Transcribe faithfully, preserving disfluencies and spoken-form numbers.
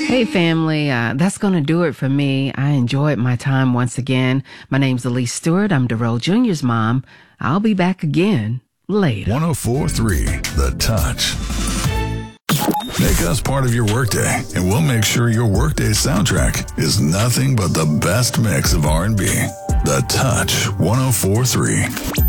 Hey, family. Uh, that's going to do it for me. I enjoyed my time once again. My name's Elise Stewart. I'm Darrell Junior's mom. I'll be back again later. one oh four point three The Touch. Make us part of your workday, and we'll make sure your workday soundtrack is nothing but the best mix of R and B. The Touch one oh four point three.